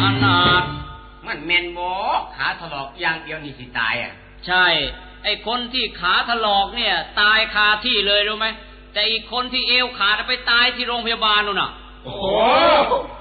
นาดมันแมนบ่ขาถลอกอย่างเดียวนี่สิตายอ่ะใช่ไอ้คนที่ขาถลอกเนี่ยตายคาที่เลยรู้ไหมแต่อีกคนที่เอวขาดไปตายที่โรงพยาบาลนู่นน่ะโอ้โห